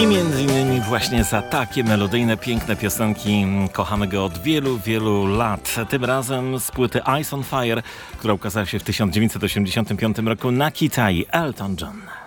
I między innymi właśnie za takie melodyjne, piękne piosenki kochamy go od wielu, wielu lat. Tym razem z płyty Ice on Fire, która ukazała się w 1985 roku na Kitai, Elton John.